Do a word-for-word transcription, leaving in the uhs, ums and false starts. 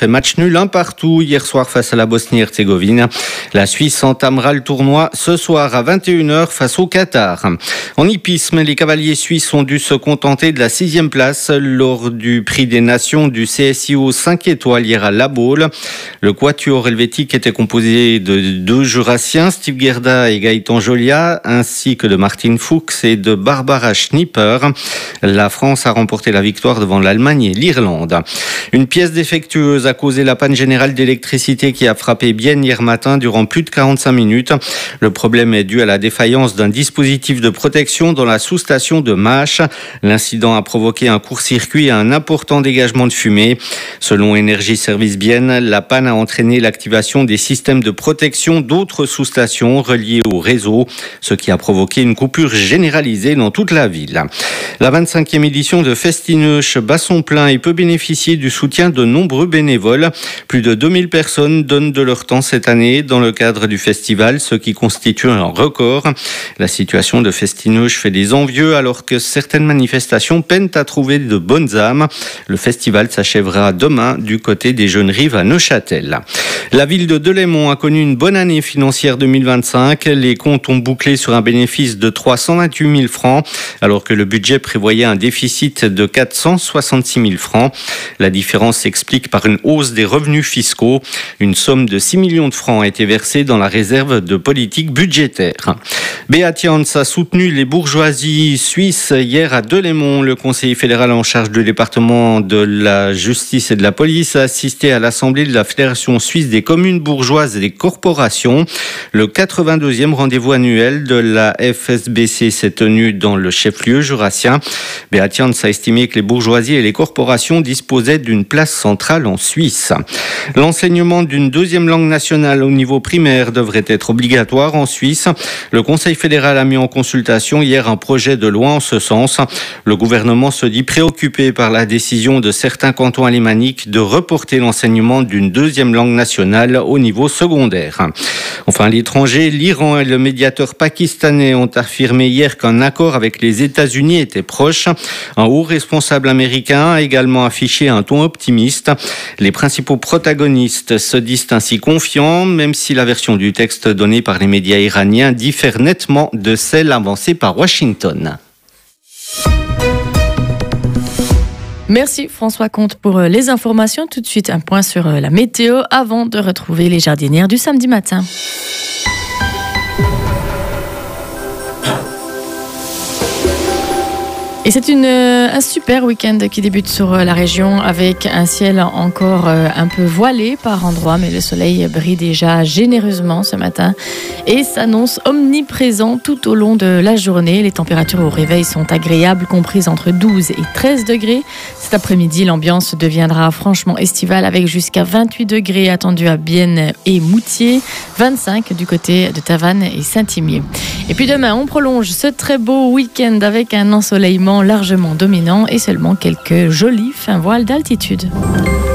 fait match nul un partout hier soir face à la Bosnie-Herzégovine. La Suisse entamera le tournoi ce soir à vingt et une heures face au Qatar. En hippisme, les cavaliers suisses ont dû se contenter de la sixième place lors du prix des nations du C S I O cinq étoiles hier à La Baule. Le quatuor helvétique était composé de deux jurassiens, Steve Gerda et Gaëtan Jolia, ainsi que de Martin Fuchs et de Barbara Schnipper. La France a remporté la victoire devant l'Allemagne et l'Irlande. Une pièce défectueuse a causé la panne générale d'électricité qui a frappé Bienne hier matin durant plus de quarante-cinq minutes. Le problème est dû à la défaillance d'un dispositif de protection dans la sous-station de Mâche. L'incident a provoqué un court-circuit et un important dégagement de fumée. Selon Énergie Service Bienne, la panne a entraîné l'activation des systèmes de protection d'autres sous-stations reliées au réseau, ce qui a provoqué une coupure généralisée dans toute la ville. La vingt-cinquième édition de Festineuch bat son plein et peut bénéficier du soutien de nombreux bénévoles. Plus de deux mille personnes donnent de leur temps cette année dans le cadre du festival, ce qui constitue un record. La situation de Festineuch fait des envieux alors que certaines manifestations peinent à trouver de bonnes âmes. Le festival s'achèvera demain du côté des Jeunes Rives à Neuchâtel. La ville de Delémont a connu une bonne année financière deux mille vingt-cinq. Les comptes ont bouclé sur un bénéfice de trois cent vingt-huit mille francs, alors que le budget prévoyait un déficit de quatre cent soixante-six mille francs. La différence s'explique par une hausse des revenus fiscaux. Une somme de six millions de francs a été versée dans la réserve de politique budgétaire. Beat Jans a soutenu les bourgeoisies suisses hier à Delémont. Le conseiller fédéral en charge du département de la justice et de la police a assisté à l'assemblée de la Fédération suisse des communes bourgeoises et des corporations. Le quatre-vingt-deuxième rendez-vous annuel de la F S B C s'est tenu dans le chef-lieu jurassien. Beat Jans a estimé que les bourgeoisies et les corporations disposaient d'une place centrale en Suisse. L'enseignement d'une deuxième langue nationale au niveau primaire devrait être obligatoire en Suisse. Le Conseil fédéral a mis en consultation hier un projet de loi en ce sens. Le gouvernement se dit préoccupé par la décision de certains cantons alémaniques de reporter l'enseignement d'une deuxième langue nationale au niveau secondaire. Enfin, à l'étranger, l'Iran et le médiateur pakistanais ont affirmé hier qu'un accord avec les États-Unis était proche. Un haut responsable américain a également affiché un ton optimiste. Les principaux protagonistes se disent ainsi confiants, même si la version du texte donnée par les médias iraniens diffère nettement de celle avancée par Washington. Merci François Comte pour les informations. Tout de suite, un point sur la météo avant de retrouver les jardinières du samedi matin. Et c'est une, un super week-end qui débute sur la région avec un ciel encore un peu voilé par endroits, mais le soleil brille déjà généreusement ce matin et s'annonce omniprésent tout au long de la journée. Les températures au réveil sont agréables, comprises entre douze et treize degrés. Cet après-midi, l'ambiance deviendra franchement estivale avec jusqu'à vingt-huit degrés attendus à Bienne et Moutier, vingt-cinq du côté de Tavannes et Saint-Imier. Et puis demain, on prolonge ce très beau week-end avec un ensoleillement largement dominant et seulement quelques jolis fins voiles d'altitude.